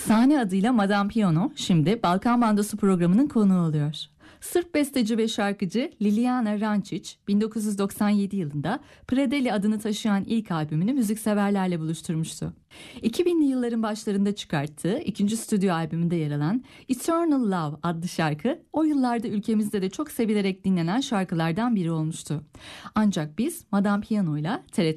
Sahne adıyla Madame Piano şimdi Balkan Bandosu programının konuğu oluyor. Sırp besteci ve şarkıcı Lilijana Rančić 1997 yılında Predeli adını taşıyan ilk albümünü müzikseverlerle buluşturmuştu. 2000'li yılların başlarında çıkarttığı ikinci stüdyo albümünde yer alan Eternal Love adlı şarkı o yıllarda ülkemizde de çok sevilerek dinlenen şarkılardan biri olmuştu. Ancak biz Madame Piano'yla TRT